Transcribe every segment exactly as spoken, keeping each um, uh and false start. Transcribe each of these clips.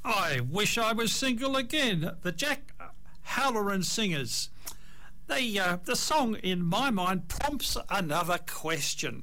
I wish I was single again. The Jack Halloran Singers. The, uh, the song, in my mind, prompts another question.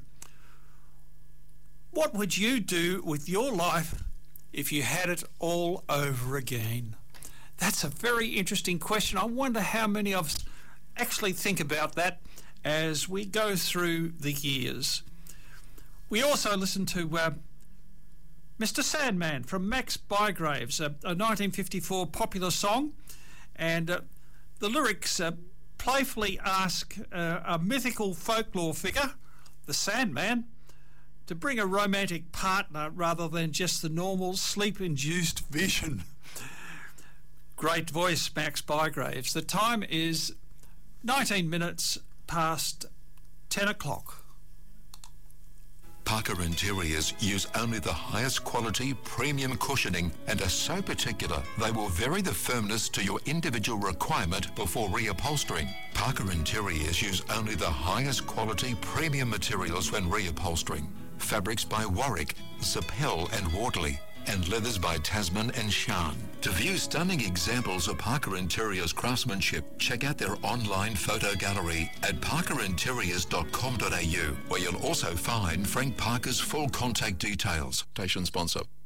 What would you do with your life if you had it all over again? That's a very interesting question. I wonder how many of us actually think about that as we go through the years. We also listen to uh, Mister Sandman from Max Bygraves, a, a nineteen fifty-four popular song, and uh, the lyrics uh, playfully ask uh, a mythical folklore figure, the Sandman, to bring a romantic partner rather than just the normal sleep-induced vision. Great voice, Max Bygraves. The time is nineteen minutes past ten o'clock. Parker Interiors use only the highest quality premium cushioning and are so particular they will vary the firmness to your individual requirement before reupholstering. Parker Interiors use only the highest quality premium materials when reupholstering. Fabrics by Warwick, Zapel and Wardley, and leathers by Tasman and Shan. To view stunning examples of Parker Interiors craftsmanship, check out their online photo gallery at parker interiors dot com dot a u, where you'll also find Frank Parker's full contact details. Station sponsor.